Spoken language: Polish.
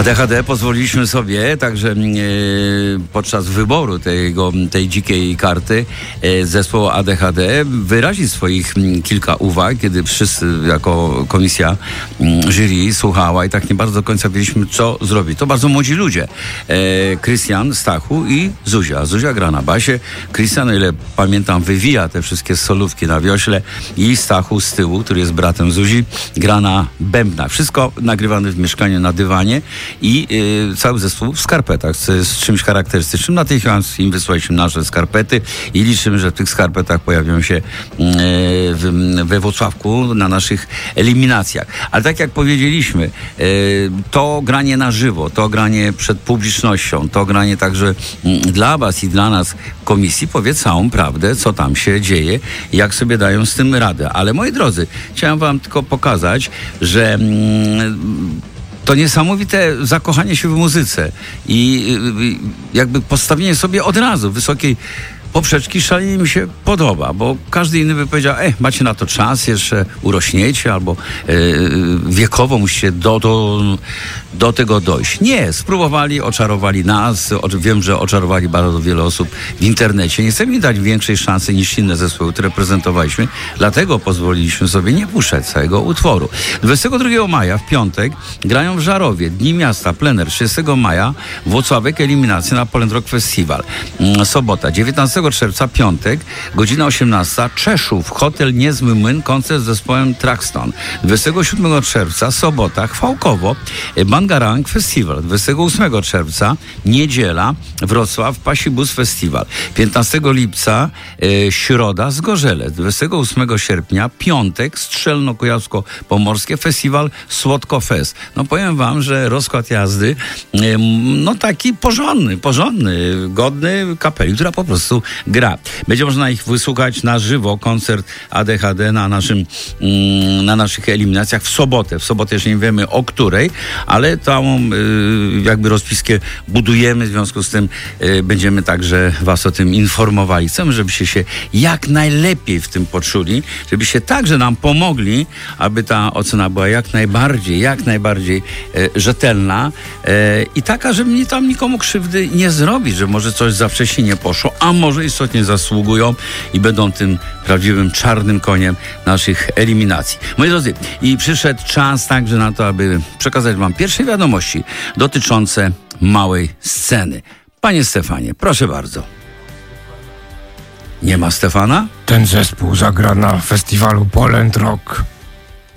ADHD pozwoliliśmy sobie także podczas wyboru tej dzikiej karty zespołu ADHD wyrazić swoich kilka uwag, kiedy wszyscy jako komisja jury słuchała i tak nie bardzo do końca wiedzieliśmy, co zrobić. To bardzo młodzi ludzie. Krystian, Stachu i Zuzia. Zuzia gra na basie. Krystian, o ile pamiętam, wywija te wszystkie solówki na wiośle i Stachu z tyłu, który jest bratem Zuzi, gra na bębnach. Wszystko nagrywane w mieszkaniu na dywanie i cały zespół w skarpetach, co jest czymś charakterystycznym. Natychmiast im wysłaliśmy nasze skarpety i liczymy, że w tych skarpetach pojawią się we Włocławku na naszych eliminacjach. Ale tak jak powiedzieliśmy, to granie na żywo, to granie przed publicznością, to granie także dla was i dla nas komisji powie całą prawdę, co tam się dzieje, jak sobie dają z tym radę. Ale moi drodzy, chciałem wam tylko pokazać, że to niesamowite zakochanie się w muzyce i jakby postawienie sobie od razu wysokiej poprzeczki szalenie mi się podoba, bo każdy inny by powiedział, macie na to czas, jeszcze urośniecie albo wiekowo musicie do tego dojść. Nie, spróbowali, oczarowali nas, wiem, że oczarowali bardzo wiele osób w internecie. Nie chcemy im dać większej szansy niż inne zespoły, które prezentowaliśmy, dlatego pozwoliliśmy sobie nie puszczać całego utworu. 22 maja w piątek grają w Żarowie, Dni Miasta, plener. 30 maja Włocławek, eliminacja na Poland Rock Festival. Sobota, 19 czerwca, piątek, godzina 18, Czeszów, Hotel Niezły Młyn, koncert z zespołem Traxton. 27 czerwca, sobota, Chwałkowo, Bangarang Festival. 28 czerwca, niedziela, Wrocław, Pasibus Festival. 15 lipca, środa, Zgorzelec. 28 sierpnia, piątek, Strzelno-Kujawsko-Pomorskie Festiwal Słodko Fest. No powiem wam, że rozkład jazdy, no taki porządny, godny kapeli, która po prostu gra. Będzie można ich wysłuchać na żywo, koncert ADHD na naszych eliminacjach w sobotę. W sobotę jeszcze nie wiemy o której, ale tą jakby rozpiskę budujemy, w związku z tym będziemy także was o tym informowali. Chcemy, żebyście się jak najlepiej w tym poczuli, żebyście także nam pomogli, aby ta ocena była jak najbardziej rzetelna i taka, żeby tam nikomu krzywdy nie zrobić, że może coś za wcześnie nie poszło, a może istotnie zasługują i będą tym prawdziwym czarnym koniem naszych eliminacji. Moi drodzy, i przyszedł czas także na to, aby przekazać wam pierwsze wiadomości dotyczące małej sceny. Panie Stefanie, proszę bardzo. Nie ma Stefana? Ten zespół zagra na festiwalu Poland Rock